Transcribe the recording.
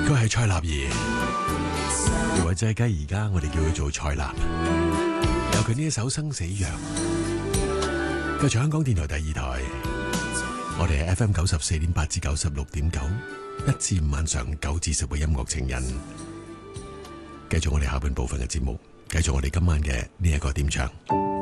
佢係蔡立兒，又或者而家我哋叫佢做蔡立。有佢呢一首《生死約》，繼續香港電台第二台，我哋係 FM 94.8至96.9，一至五晚上9至10嘅音樂情人。繼續我哋下半部分嘅節目，繼續我哋今晚嘅呢一個點唱。